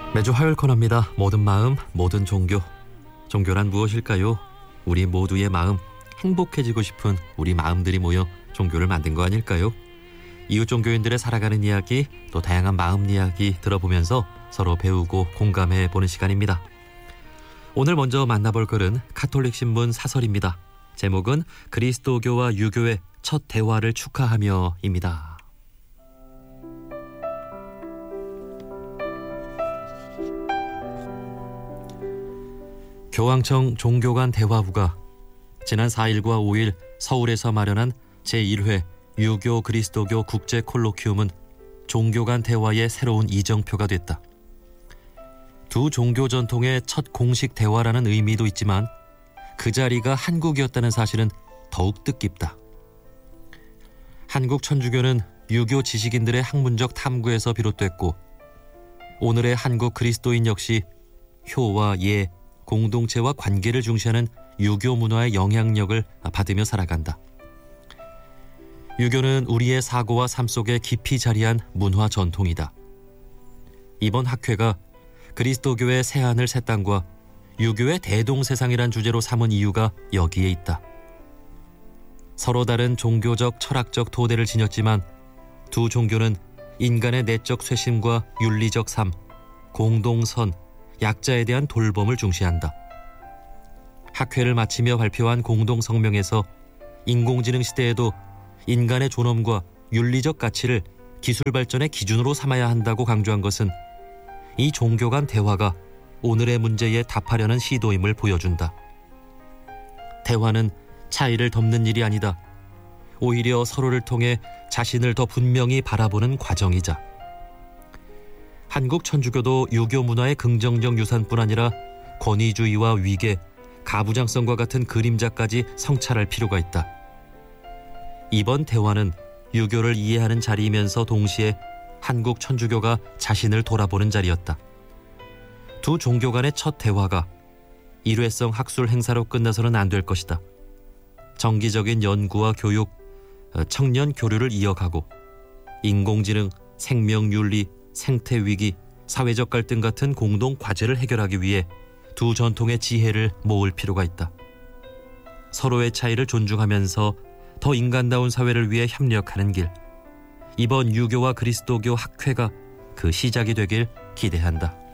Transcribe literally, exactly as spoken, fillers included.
매주 화요일 코너입니다. 모든 마음, 모든 종교. 종교란 무엇일까요? 우리 모두의 마음, 행복해지고 싶은 우리 마음들이 모여 종교를 만든 거 아닐까요? 이웃 종교인들의 살아가는 이야기, 또 다양한 마음 이야기 들어보면서 서로 배우고 공감해보는 시간입니다. 오늘 먼저 만나볼 글은 가톨릭 신문 사설입니다. 제목은 그리스도교와 유교의 첫 대화를 축하하며입니다. 교황청 종교 간 대화후가 지난 사 일과 오 일 서울에서 마련한 제일 회 유교 그리스도교 국제 콜로키움은 종교 간 대화의 새로운 이정표가 됐다. 두 종교 전통의 첫 공식 대화라는 의미도 있지만 그 자리가 한국이었다는 사실은 더욱 뜻깊다. 한국 천주교는 유교 지식인들의 학문적 탐구에서 비롯됐고, 오늘의 한국 그리스도인 역시 효와 예, 공동체와 관계를 중시하는 유교 문화의 영향력을 받으며 살아간다. 유교는 우리의 사고와 삶 속에 깊이 자리한 문화 전통이다. 이번 학회가 그리스도교의 새하늘 새 땅과 유교의 대동세상이란 주제로 삼은 이유가 여기에 있다. 서로 다른 종교적, 철학적 토대를 지녔지만 두 종교는 인간의 내적 쇄심과 윤리적 삶, 공동선, 약자에 대한 돌봄을 중시한다. 학회를 마치며 발표한 공동성명에서 인공지능 시대에도 인간의 존엄과 윤리적 가치를 기술 발전의 기준으로 삼아야 한다고 강조한 것은 이 종교 간 대화가 오늘의 문제에 답하려는 시도임을 보여준다. 대화는 차이를 덮는 일이 아니다. 오히려 서로를 통해 자신을 더 분명히 바라보는 과정이자, 한국 천주교도 유교 문화의 긍정적 유산뿐 아니라 권위주의와 위계, 가부장성과 같은 그림자까지 성찰할 필요가 있다. 이번 대화는 유교를 이해하는 자리이면서 동시에 한국 천주교가 자신을 돌아보는 자리였다. 두 종교 간의 첫 대화가 일회성 학술 행사로 끝나서는 안 될 것이다. 정기적인 연구와 교육, 청년 교류를 이어가고 인공지능, 생명윤리, 생태위기, 사회적 갈등 같은 공동 과제를 해결하기 위해 두 전통의 지혜를 모을 필요가 있다. 서로의 차이를 존중하면서 더 인간다운 사회를 위해 협력하는 길, 이번 유교와 그리스도교 학회가 그 시작이 되길 기대한다.